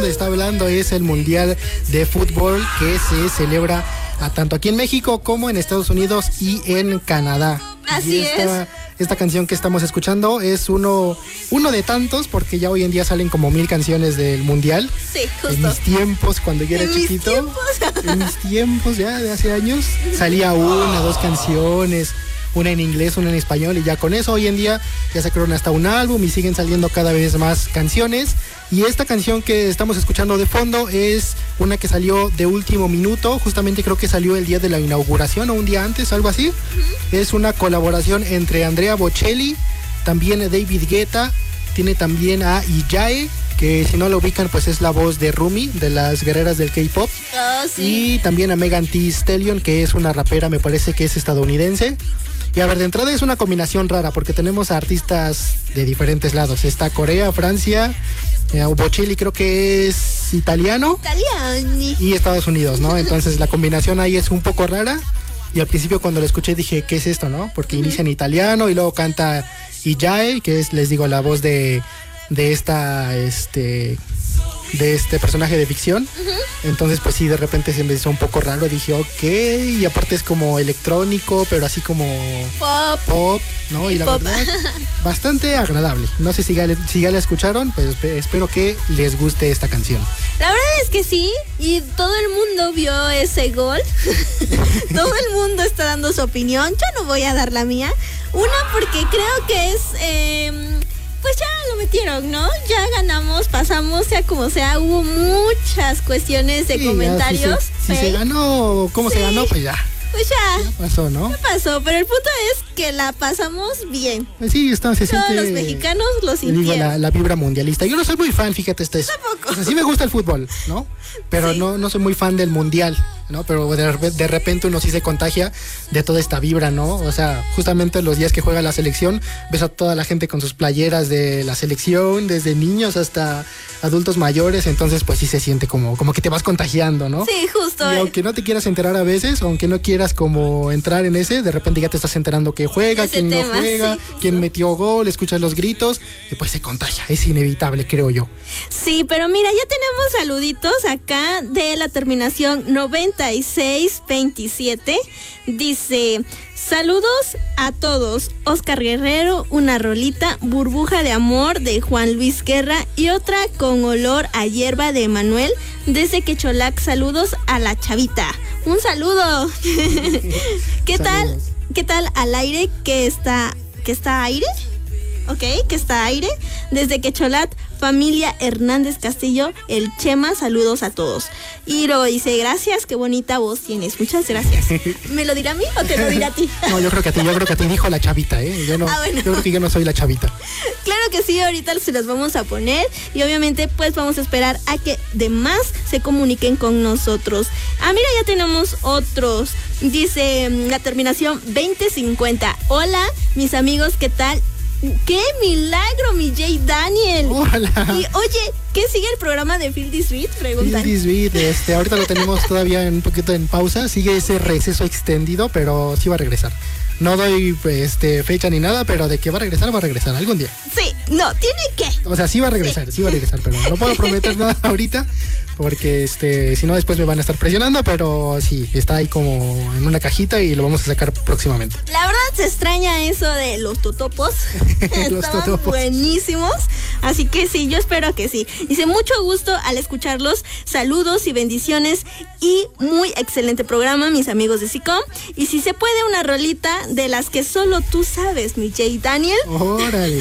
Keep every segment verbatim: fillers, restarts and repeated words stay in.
les está hablando es el Mundial de Fútbol que se celebra a tanto aquí en México como en Estados Unidos y en Canadá. Así y esta, es. Esta canción que estamos escuchando es uno, uno de tantos, porque ya hoy en día salen como mil canciones del Mundial. Sí, justo. En mis tiempos, cuando yo era ¿En chiquito, mis tiempos? en mis tiempos ya de hace años, salía una, dos canciones, una en inglés, una en español, y ya con eso hoy en día ya sacaron hasta un álbum y siguen saliendo cada vez más canciones. Y esta canción que estamos escuchando de fondo es una que salió de último minuto, justamente creo que salió el día de la inauguración o un día antes, algo así. Uh-huh. Es una colaboración entre Andrea Bocelli, también David Guetta, tiene también a Iyae, que si no lo ubican pues es la voz de Rumi, de las guerreras del K-pop. Oh, sí. Y también a Megan Thee Stallion, que es una rapera, me parece que es estadounidense. Y a ver, de entrada es una combinación rara porque tenemos a artistas de diferentes lados. Está Corea, Francia, eh, Bocelli creo que es italiano. Italiano. Y Estados Unidos, ¿no? Entonces la combinación ahí es un poco rara. Y al principio cuando lo escuché dije, ¿qué es esto, no? Porque uh-huh. inicia en italiano y luego canta Iyae, que es, les digo, la voz de, de esta, este... de este personaje de ficción. Uh-huh. Entonces pues sí, de repente se me hizo un poco raro, dije ok, y aparte es como electrónico, pero así como pop, pop ¿no? Y la pop. verdad, bastante agradable. No sé si ya, si ya la escucharon, pues espero que les guste esta canción. La verdad es que sí, y todo el mundo vio ese gol. Todo el mundo está dando su opinión, yo no voy a dar la mía. Una porque creo que es... Eh, pues ya lo metieron, ¿no? Ya ganamos, pasamos, sea como sea, hubo muchas cuestiones de sí, comentarios. Si, se, si se ganó, ¿cómo sí. se ganó? Pues ya. Pues ya. Ya pasó, ¿no? Ya pasó, pero el punto es que la pasamos bien. Pues sí, está, se Todos siente, los mexicanos lo sintieron. Digo, la, la vibra mundialista. Yo no soy muy fan, fíjate, este es. Tampoco. O sea, sí me gusta el fútbol, ¿no? Pero sí. no, no soy muy fan del mundial, ¿no? Pero de, de repente uno sí se contagia de toda esta vibra, ¿no? O sea, justamente los días que juega la selección, ves a toda la gente con sus playeras de la selección, desde niños hasta adultos mayores, entonces pues sí se siente como, como que te vas contagiando, ¿no? Sí, justo. Y aunque no te quieras enterar a veces, aunque no quieras como entrar en ese, de repente ya te estás enterando que juega, ese quién tema, no juega, sí, quién metió gol, escuchas los gritos, y pues se contagia, es inevitable, creo yo. Sí, pero mira, ya tenemos saluditos acá de la terminación noventa y seis veintisiete. Dice, saludos a todos, Oscar Guerrero, una rolita, Burbuja de Amor de Juan Luis Guerra y otra con olor a hierba de Manuel, desde Quecholac, saludos a la chavita. Un saludo. ¿Qué tal? ¿Qué tal al aire que está, que está aire? Ok, que está aire. Desde Quecholat, familia Hernández Castillo, el Chema, saludos a todos. Y luego dice, gracias, qué bonita voz tienes, muchas gracias. ¿Me lo dirá a mí o te lo dirá a ti? No, yo creo que a ti, yo creo que a ti dijo la chavita, ¿eh? Yo no, ah, bueno. yo creo que yo no soy la chavita. Claro que sí, ahorita se los vamos a poner y obviamente pues vamos a esperar a que demás se comuniquen con nosotros. Ah, mira, ya tenemos otros. Dice la terminación veinte cincuenta. Hola, mis amigos, ¿qué tal? ¡Qué milagro, mi Jay Daniel! Hola. Y oye, ¿qué sigue el programa de Feel This Beat? Preguntan. Feel This Beat, este, ahorita lo tenemos todavía un poquito en pausa, sigue ese receso extendido, pero sí va a regresar. No doy este, fecha ni nada, pero de que va a regresar, va a regresar algún día. Sí, no, tiene que. O sea, sí va a regresar, sí, sí va a regresar, pero no puedo prometer nada ahorita, porque este, si no después me van a estar presionando, pero sí, está ahí como en una cajita y lo vamos a sacar próximamente. La verdad se extraña eso de los totopos. Los Estaban totopos. buenísimos, así que sí, yo espero que sí. Dice, mucho gusto al escucharlos, saludos y bendiciones y muy excelente programa, mis amigos de SICOM. Y si se puede, una rolita de las que solo tú sabes, mi Jay Daniel. Órale.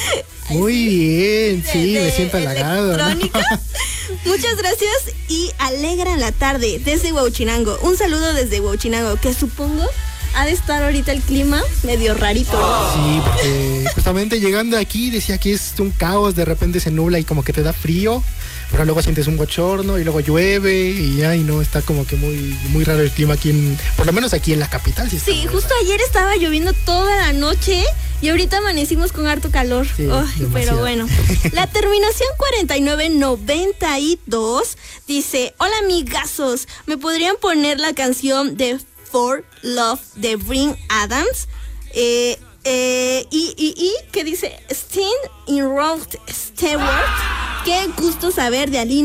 Muy bien, sí, de, me siento halagado, ¿no? Muchas gracias y alegran la tarde desde Huauchinango. Un saludo desde Huauchinango, que supongo ha de estar ahorita el clima medio rarito. Sí, porque justamente llegando aquí decía que es un caos, de repente se nubla y como que te da frío, pero luego sientes un bochorno y luego llueve y ay no, está como que muy muy raro el clima aquí en, por lo menos aquí en la capital. Sí, sí, justo raro. Ayer estaba lloviendo toda la noche y ahorita amanecimos con harto calor. Sí, oh, pero bueno. La terminación cuarenta y nueve noventa y dos dice, hola amigazos, ¿me podrían poner la canción de For Love de Bryan Adams? Eh, eh, y, y, y, ¿qué dice? Sting in Rod Stewart. Qué gusto saber de Alina.